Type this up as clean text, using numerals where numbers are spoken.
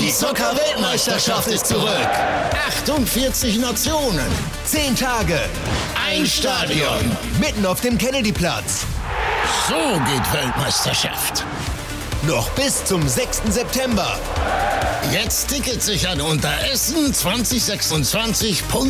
Die Zucker-Weltmeisterschaft ist zurück. 48 Nationen. 10 Tage. Ein Stadion. Mitten auf dem Kennedyplatz. So geht Weltmeisterschaft. Noch bis zum 6. September. Jetzt Tickets sichern unter essen2026.de.